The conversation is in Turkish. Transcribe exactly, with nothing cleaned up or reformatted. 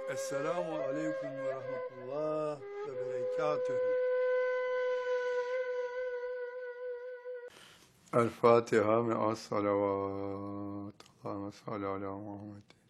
Esselamu aleyküm ve rahmetullah ve berekatühü. El Fatiha me'as salavat. Allahümme salli ala Muhammed.